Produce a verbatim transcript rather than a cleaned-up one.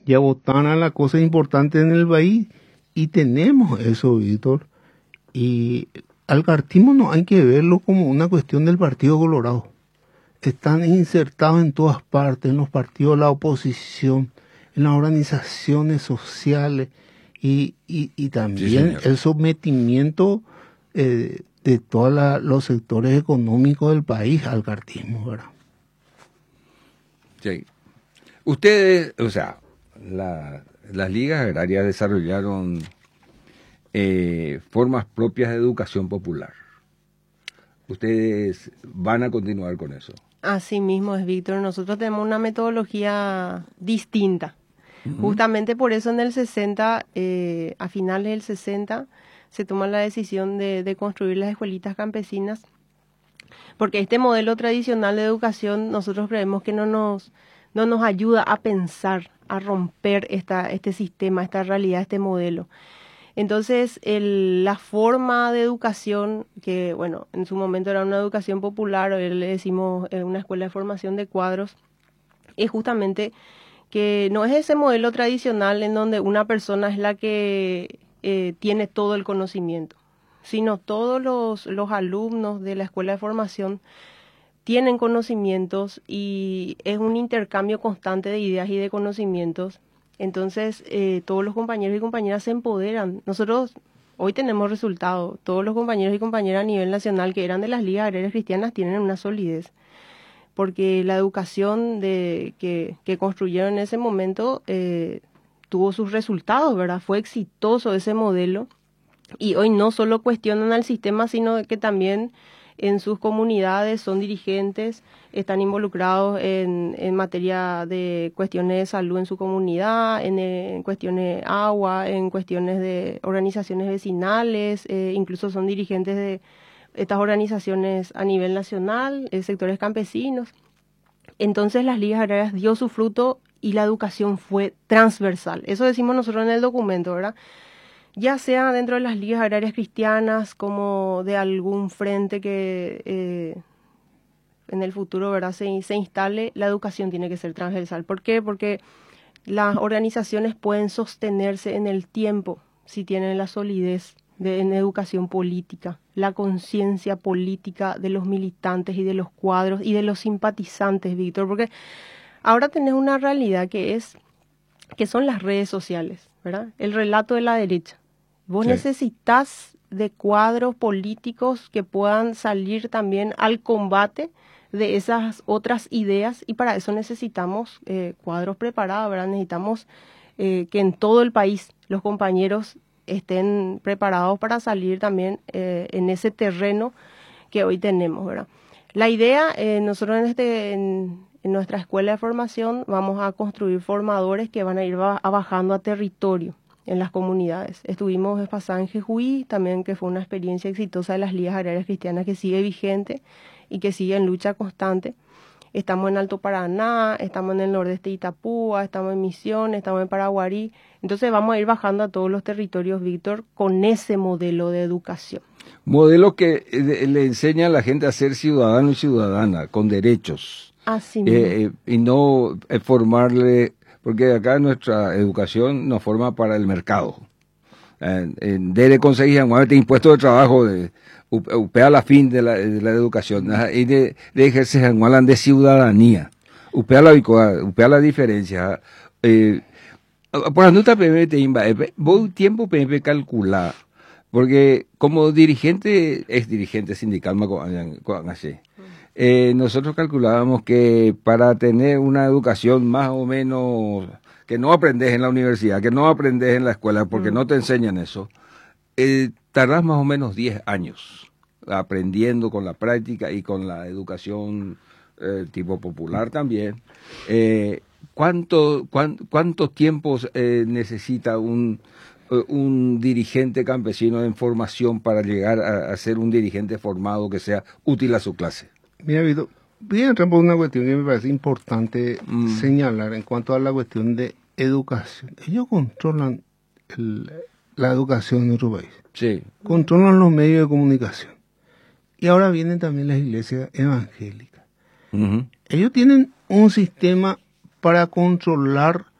ya botana la cosa importante en el país, y tenemos eso, Víctor. Y al cartismo no hay que verlo como una cuestión del Partido Colorado. Están insertados en todas partes, en los partidos de la oposición, en las organizaciones sociales, y, y, y también sí, el sometimiento eh, de todos los sectores económicos del país al cartismo, ¿verdad? Sí. Ustedes, o sea, la, las ligas agrarias desarrollaron eh, formas propias de educación popular. ¿Ustedes van a continuar con eso? Así mismo es, Víctor. Nosotros tenemos una metodología distinta. Uh-huh. Justamente por eso en el sesenta, eh, a finales del sesenta, se toma la decisión de, de construir las escuelitas campesinas, porque este modelo tradicional de educación nosotros creemos que no nos, no nos ayuda a pensar, a romper esta, este sistema, esta realidad, este modelo. Entonces, el, la forma de educación, que bueno, en su momento era una educación popular, hoy le decimos eh, una escuela de formación de cuadros, es justamente que no es ese modelo tradicional en donde una persona es la que eh, tiene todo el conocimiento, sino todos los, los alumnos de la escuela de formación tienen conocimientos y es un intercambio constante de ideas y de conocimientos. Entonces, eh, todos los compañeros y compañeras se empoderan. Nosotros hoy tenemos resultados. Todos los compañeros y compañeras a nivel nacional que eran de las ligas agrarias cristianas tienen una solidez. Porque la educación de, que, que construyeron en ese momento eh, tuvo sus resultados, ¿verdad? Fue exitoso ese modelo. Y hoy no solo cuestionan al sistema, sino que también en sus comunidades son dirigentes, están involucrados en, en materia de cuestiones de salud en su comunidad, en, en cuestiones de agua, en cuestiones de organizaciones vecinales, eh, incluso son dirigentes de estas organizaciones a nivel nacional, eh, sectores campesinos. Entonces las ligas agrarias dio su fruto y la educación fue transversal. Eso decimos nosotros en el documento, ¿verdad? Ya sea dentro de las ligas agrarias cristianas como de algún frente que eh, en el futuro, ¿verdad?, se, se instale, la educación tiene que ser transversal. ¿Por qué? Porque las organizaciones pueden sostenerse en el tiempo si tienen la solidez de, en educación política, la conciencia política de los militantes y de los cuadros y de los simpatizantes, Víctor, porque ahora tenés una realidad que es que son las redes sociales, ¿verdad? El relato de la derecha. Vos sí. necesitas de cuadros políticos que puedan salir también al combate de esas otras ideas, y para eso necesitamos eh, cuadros preparados, ¿verdad? Necesitamos eh, que en todo el país los compañeros estén preparados para salir también eh, en ese terreno que hoy tenemos, ¿verdad? La idea, eh, nosotros en, este, en, en nuestra escuela de formación vamos a construir formadores que van a ir ba- a bajando a territorio en las comunidades. Estuvimos en pasada en Jejuí, también que fue una experiencia exitosa de las ligas agrarias cristianas que sigue vigente y que sigue en lucha constante. Estamos en Alto Paraná, estamos en el nordeste de Itapúa, estamos en Misiones, estamos en Paraguarí. Entonces vamos a ir bajando a todos los territorios, Víctor, con ese modelo de educación. Modelo que eh, le enseña a la gente a ser ciudadano y ciudadana, con derechos. Así mismo. Eh, eh, y no eh, formarle... Porque acá nuestra educación nos forma para el mercado. Eh, debe conseguir anualmente impuestos de trabajo, de, upea la fin de la, de la educación, y de, de ejercer anual de ciudadanía. Upea la upea la diferencia. Eh, por la nota P M te imba, vos tiempo P M calcular, porque como dirigente, es dirigente sindical, con así. Eh, nosotros calculábamos que para tener una educación más o menos que no aprendes en la universidad, que no aprendes en la escuela, porque mm. no te enseñan eso, eh, tardás más o menos diez años aprendiendo con la práctica y con la educación eh, tipo popular también. Eh, ¿cuánto, cuán, ¿Cuántos tiempos eh, necesita un, un dirigente campesino en formación para llegar a, a ser un dirigente formado que sea útil a su clase? Mira, Vito, voy a entrar por una cuestión que me parece importante mm. señalar en cuanto a la cuestión de educación. Ellos controlan el, la educación en nuestro país. Sí. Controlan los medios de comunicación. Y ahora vienen también las iglesias evangélicas. Uh-huh. Ellos tienen un sistema para controlar